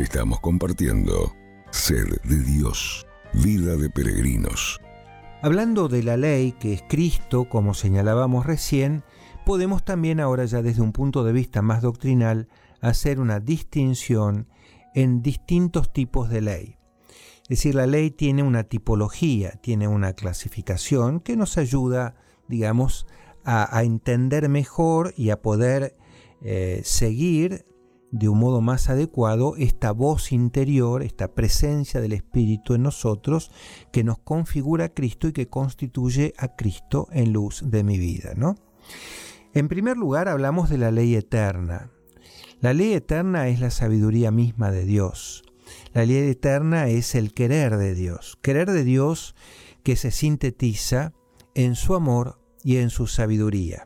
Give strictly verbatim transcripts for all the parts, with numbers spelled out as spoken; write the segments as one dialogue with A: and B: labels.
A: Estamos compartiendo Sed de Dios, Vida de Peregrinos.
B: Hablando de la ley, que es Cristo, como señalábamos recién, podemos también ahora ya desde un punto de vista más doctrinal hacer una distinción en distintos tipos de ley. Es decir, la ley tiene una tipología, tiene una clasificación que nos ayuda, digamos, a, a entender mejor y a poder eh, seguir de un modo más adecuado esta voz interior, esta presencia del Espíritu en nosotros que nos configura a Cristo y que constituye a Cristo en luz de mi vida, ¿no? En primer lugar, hablamos de la ley eterna. La ley eterna es la sabiduría misma de Dios. La ley eterna es el querer de Dios. Querer de Dios que se sintetiza en su amor y en su sabiduría.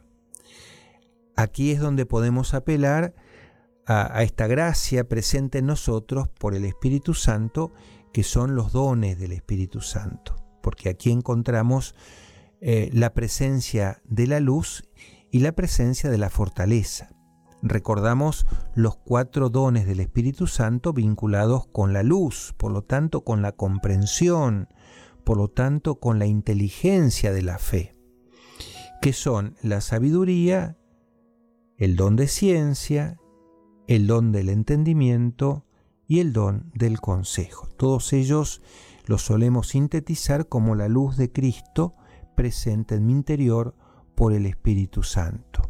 B: Aquí es donde podemos apelar a, a esta gracia presente en nosotros por el Espíritu Santo, que son los dones del Espíritu Santo. Porque aquí encontramos eh, la presencia de la luz y la presencia de la fortaleza. Recordamos los cuatro dones del Espíritu Santo vinculados con la luz, por lo tanto con la comprensión, por lo tanto con la inteligencia de la fe, que son la sabiduría, el don de ciencia, el don del entendimiento y el don del consejo. Todos ellos los solemos sintetizar como la luz de Cristo presente en mi interior por el Espíritu Santo.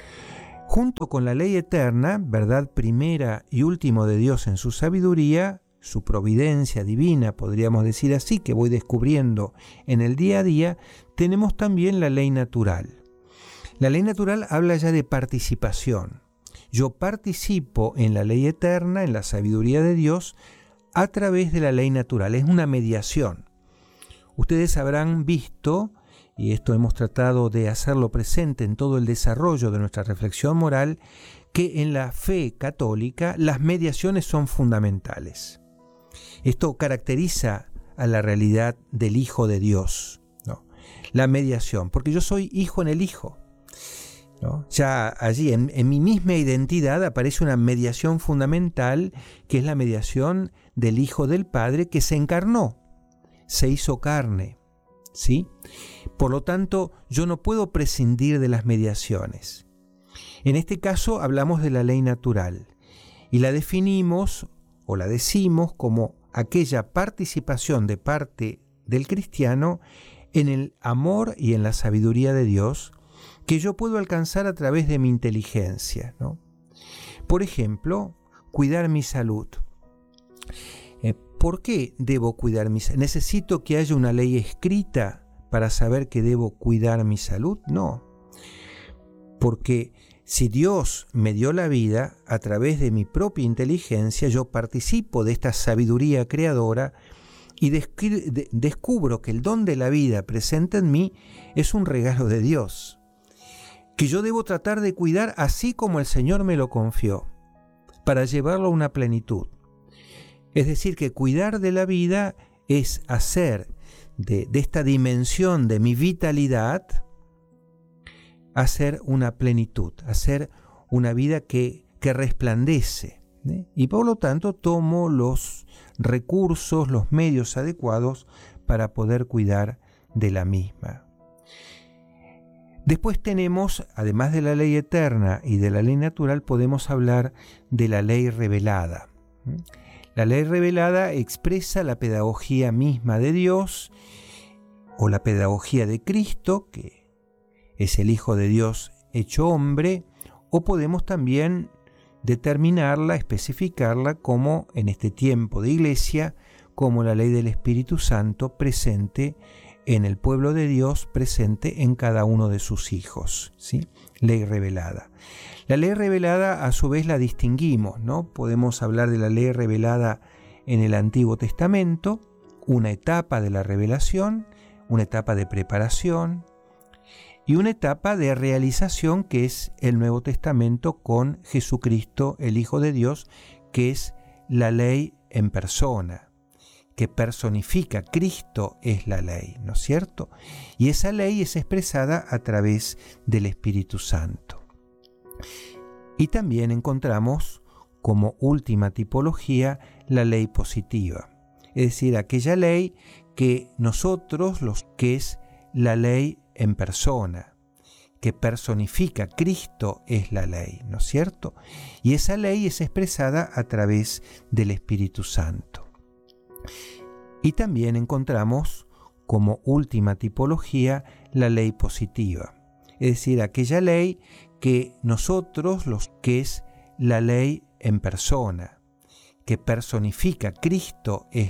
B: Junto con la ley eterna, verdad primera y último de Dios en su sabiduría, su providencia divina, podríamos decir así, que voy descubriendo en el día a día, tenemos también la ley natural. La ley natural habla ya de participación. Yo participo en la ley eterna, en la sabiduría de Dios, a través de la ley natural. Es una mediación. Ustedes habrán visto, y esto hemos tratado de hacerlo presente en todo el desarrollo de nuestra reflexión moral, que en la fe católica las mediaciones son fundamentales. Esto caracteriza a la realidad del Hijo de Dios, ¿no? La mediación, porque yo soy hijo en el Hijo, ¿no? Ya allí en, en mi misma identidad aparece una mediación fundamental, que es la mediación del Hijo del Padre que se encarnó, se hizo carne, ¿sí? Por lo tanto, yo no puedo prescindir de las mediaciones. En este caso hablamos de la ley natural y la definimos o la decimos como aquella participación de parte del cristiano en el amor y en la sabiduría de Dios que yo puedo alcanzar a través de mi inteligencia, ¿no? Por ejemplo, cuidar mi salud. Eh, ¿Por qué debo cuidar mi salud? ¿Necesito que haya una ley escrita para saber que debo cuidar mi salud? No. Porque si Dios me dio la vida, a través de mi propia inteligencia, yo participo de esta sabiduría creadora y descubro que el don de la vida presente en mí es un regalo de Dios, que yo debo tratar de cuidar así como el Señor me lo confió, para llevarlo a una plenitud. Es decir, que cuidar de la vida es hacer de, de esta dimensión de mi vitalidad, hacer una plenitud, hacer una vida que, que resplandece, ¿eh? Y por lo tanto tomo los recursos, los medios adecuados para poder cuidar de la misma. Después tenemos, además de la ley eterna y de la ley natural, podemos hablar de la ley revelada. La ley revelada expresa la pedagogía misma de Dios o la pedagogía de Cristo, que es el Hijo de Dios hecho hombre, o podemos también determinarla, especificarla como, en este tiempo de iglesia, como la ley del Espíritu Santo presente en el pueblo de Dios, presente en cada uno de sus hijos, ¿sí? Ley revelada. La ley revelada a su vez la distinguimos, ¿no? Podemos hablar de la ley revelada en el Antiguo Testamento, una etapa de la revelación, una etapa de preparación y una etapa de realización que es el Nuevo Testamento con Jesucristo, el Hijo de Dios, que es la ley en persona, que personifica. Cristo es la ley, ¿no es cierto? Y esa ley es expresada a través del Espíritu Santo. Y también encontramos como última tipología la ley positiva, es decir, aquella ley que nosotros, los que es la ley en persona, que personifica, Cristo es la ley, ¿no es cierto? Y esa ley es expresada a través del Espíritu Santo. Y también encontramos como última tipología la ley positiva, es decir, aquella ley que nosotros, los que es la ley en persona, que personifica, Cristo es